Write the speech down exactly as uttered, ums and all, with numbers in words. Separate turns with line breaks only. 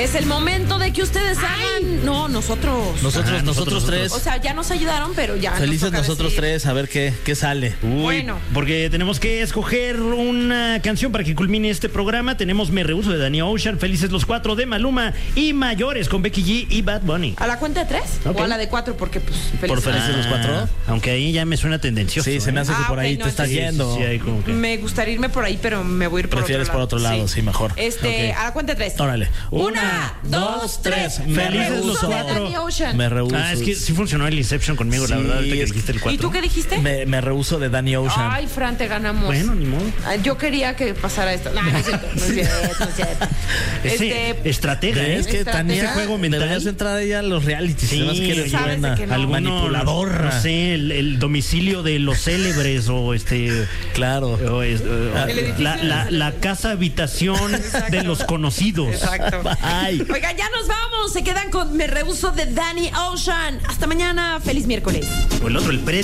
Es el momento de que ustedes hagan. No, nosotros.
Nosotros,
Ajá,
nosotros,
nosotros
tres.
O sea, ya nos ayudaron, pero ya.
Felices
nos toca
nosotros
decidir.
tres, a ver qué, qué sale.
Uy,
Bueno.
porque tenemos que escoger una canción para que culmine este programa. Tenemos Me Rehuso de Danny Ocean, Felices los Cuatro de Maluma y Mayores con Becky G y Bad Bunny.
¿A la cuenta de tres?
Ok.
¿O a la de cuatro? Porque, pues,
Por
felicidades.
Felices los Cuatro.
Ah, aunque ahí ya me suena tendencioso.
Sí, se me
¿eh?
hace que
Ah,
por
ok,
ahí
no,
te estás
sí, sí,
yendo.
Sí, ahí como que...
Me gustaría irme por ahí, pero me voy a ir por
Prefieres
otro lado.
por otro lado, sí, mejor.
Este,
Ok.
a la cuenta de tres.
Órale.
Una, dos, tres.
Me
Felices
rehuso.
los
de
cuatro.
Danny Ocean.
Me rehuso.
Ah, es que sí funcionó el Inception conmigo, la
Sí,
verdad, ahorita que
es-
dijiste el cuatro.
¿Y tú qué dijiste?
Me, me rehuso de Danny Ocean.
Ay, Fran, te ganamos.
Bueno, ni modo.
Ah, Yo quería que pasara esto. No, no es cierto, no es cierto, no es cierto.
Ese
Este,
estratega, ¿eh?
Es que
Estrategia.
Tania,
Ese
juego mental.
deberías entrar ella a los realities.
Sí,
además que eres
sabes de
buena.
que no.
Alguno,
Manipuladora.
No sé, el, el domicilio de los célebres o este...
Claro.
o es- o-
El edificio
la,
de
la-
los
la casa habitación de los conocidos.
Exacto.
Ay.
Oigan, ya nos vamos. Se quedan con Me Rehuso de Danny Ocean. Hasta mañana. Feliz miércoles.
O el otro, el pre